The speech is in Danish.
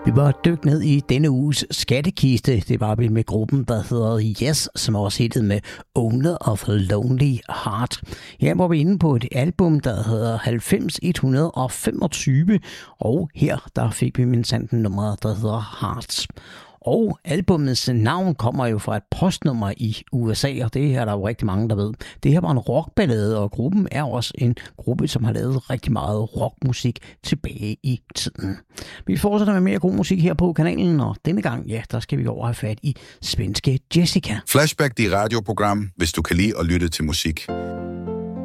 Vi var dykt ned i denne uges skattekiste. Det var vi med gruppen, der hedder Yes, som også hittede med Owner of a Lonely Heart. Her var vi inde på et album, der hedder 90125, og her der fik vi mindsandt nummer, der hedder Hearts. Og albumets navn kommer jo fra et postnummer i USA, og det er der jo rigtig mange, der ved. Det her var en rockballade, og gruppen er også en gruppe, som har lavet rigtig meget rockmusik tilbage i tiden. Vi fortsætter med mere god musik her på kanalen, og denne gang, ja, der skal vi over have fat i svenske Jessica. Flashback, det radioprogram, hvis du kan lide at lytte til musik.